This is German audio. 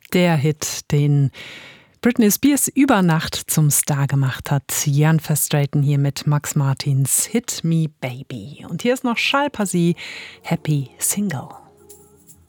Der Hit, den Britney Spears über Nacht zum Star gemacht hat. Jan Verstraeten hier mit Max Martins Hit Me Baby. Und hier ist noch Shai Pazzi, Happy Single.